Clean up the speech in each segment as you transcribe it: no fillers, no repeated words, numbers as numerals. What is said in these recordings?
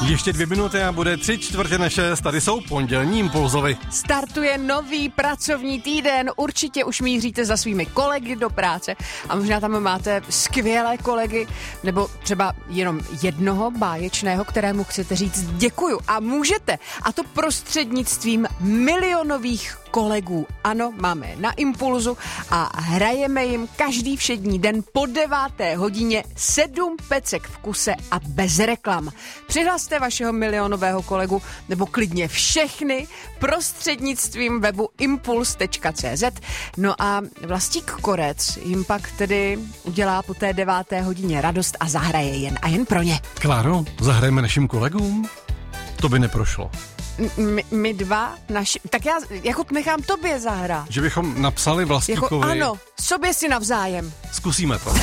Ještě 2 minuty a bude 5:45. Tady jsou pondělní impulzovy. Startuje nový pracovní týden, určitě už míříte za svými kolegy do práce a možná tam máte skvělé kolegy, nebo třeba jenom jednoho báječného, kterému chcete říct děkuju. A můžete, a to prostřednictvím milionových kolegů. Ano, máme je na Impulzu a hrajeme jim každý všední den po 9. hodině 7 pecek v kuse a bez reklam. Přihlaste vašeho milionového kolegu nebo klidně všechny prostřednictvím webu impuls.cz. No a Vlastík Korec jim pak tedy udělá po té 9. hodině radost a zahraje jen a jen pro ně. Kláro, zahrajeme našim kolegům? To by neprošlo. My dva naši... Tak já jako nechám tobě zahrát. Že bychom napsali Vlastíkovi... Ano, sobě si navzájem. Zkusíme to.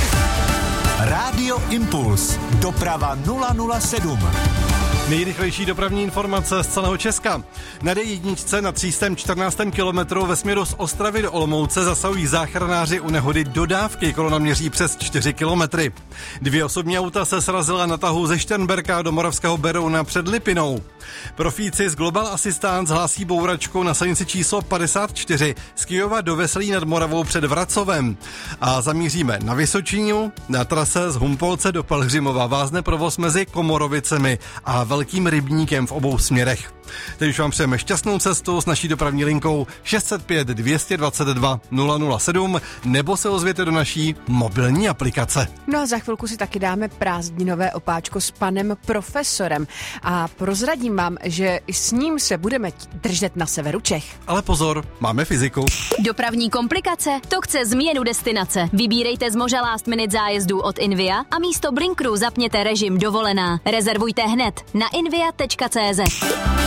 Rádio Impuls. Doprava 007. Nejrychlejší dopravní informace z celého Česka. Na D1 na 314. kilometru ve směru z Ostravy do Olomouce zasahují záchranáři u nehody dodávky. Kolona měří přes 4 kilometry. 2 osobní auta se srazila na tahu ze Šternberka do Moravského Berouna před Lipinou. Profíci z Global Assistance hlásí bouračku na silnici číslo 54 z Kyjova do Veselí nad Moravou před Vracovem. A zamíříme na Vysočinu, na trase z Humpolce do Pelhřimova vázne provoz mezi Komorovicemi a Velkým Rybníkem v obou směrech. Teď už vám přejeme šťastnou cestu s naší dopravní linkou 605 222 007 nebo se ozvěte do naší mobilní aplikace. No a za chvilku si taky dáme prázdninové opáčko s panem profesorem a prozradím vám, že i s ním se budeme držet na severu Čech. Ale pozor, máme fyziku. Dopravní komplikace? To chce změnu destinace. Vybírejte z moža last minute zájezdů od Invia a místo Blinkru zapněte režim dovolená. Rezervujte hned na invia.cz.